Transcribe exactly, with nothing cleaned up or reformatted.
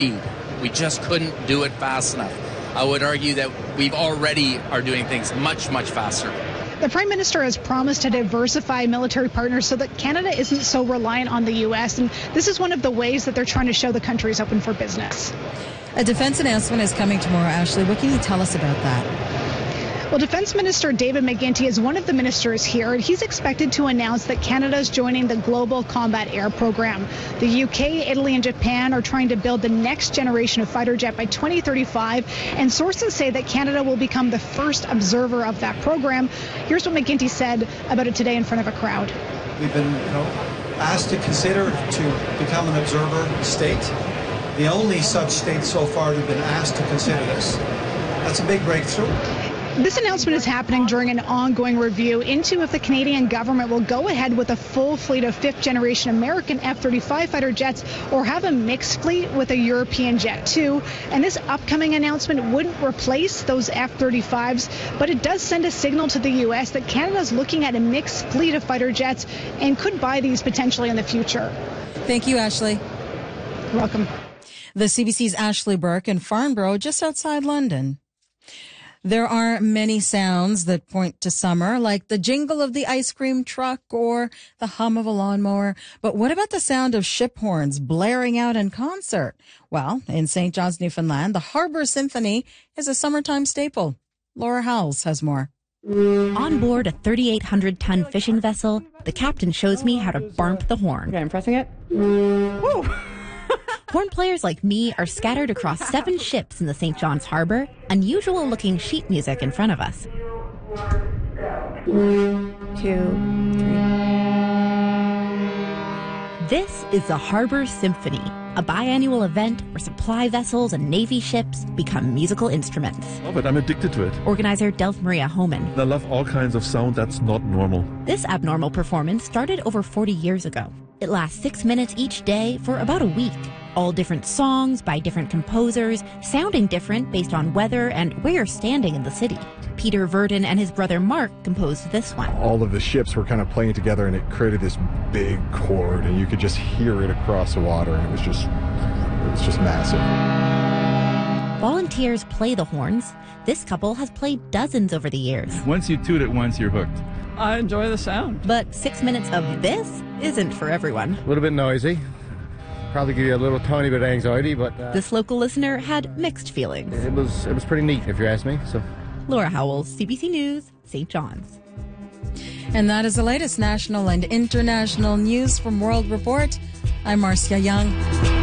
We just couldn't do it fast enough. I would argue that we've already are doing things much, much faster. The Prime Minister has promised to diversify military partners so that Canada isn't so reliant on the U S, and this is one of the ways that they're trying to show the country is open for business. A defense announcement is coming tomorrow, Ashley. What can you tell us about that? Well, Defense Minister David McGuinty is one of the ministers here, and he's expected to announce that Canada is joining the Global Combat Air Program. The U K, Italy, and Japan are trying to build the next generation of fighter jet by twenty thirty-five, and sources say that Canada will become the first observer of that program. Here's what McGuinty said about it today in front of a crowd. We've been, you know, asked to consider to become an observer state. The only such state so far that's been asked to consider this. That's a big breakthrough. This announcement is happening during an ongoing review into if the Canadian government will go ahead with a full fleet of fifth-generation American F thirty-five fighter jets or have a mixed fleet with a European jet too. And this upcoming announcement wouldn't replace those F thirty-fives, but it does send a signal to the U S that Canada is looking at a mixed fleet of fighter jets and could buy these potentially in the future. Thank you, Ashley. You're welcome. The C B C's Ashley Burke in Farnborough, just outside London. There are many sounds that point to summer, like the jingle of the ice cream truck or the hum of a lawnmower. But what about the sound of ship horns blaring out in concert? Well, in Saint John's, Newfoundland, the Harbour Symphony is a summertime staple. Laura Howells has more. On board a thirty-eight hundred ton fishing vessel, the captain shows me how to barmp the horn. Okay, I'm pressing it. Woo! Horn players like me are scattered across seven ships in the Saint John's Harbour, unusual-looking sheet music in front of us. Two, three. This is the Harbour Symphony, a biannual event where supply vessels and Navy ships become musical instruments. Oh, but I'm addicted to it. Organizer Delph Maria Homan. I love all kinds of sound that's not normal. This abnormal performance started over forty years ago. It lasts six minutes each day for about a week. All different songs by different composers, sounding different based on weather and where you're standing in the city. Peter Verdon and his brother Mark composed this one. All of the ships were kind of playing together and it created this big chord and you could just hear it across the water and it was just, it was just massive. Volunteers play the horns. This couple has played dozens over the years. Once you toot it once, you're hooked. I enjoy the sound. But six minutes of this isn't for everyone. A little bit noisy. Probably give you a little tiny bit of anxiety, but uh, this local listener had mixed feelings. It was it was pretty neat, if you ask me. So, Laura Howells, C B C News, Saint John's. And that is the latest national and international news from World Report. I'm Marcia Young.